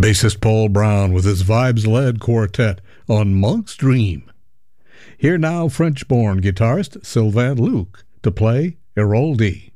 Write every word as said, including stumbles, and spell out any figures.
Bassist Paul Brown with his vibes-led quartet on Monk's Dream. Here now French-born guitarist Sylvain Luc to play Héroldi.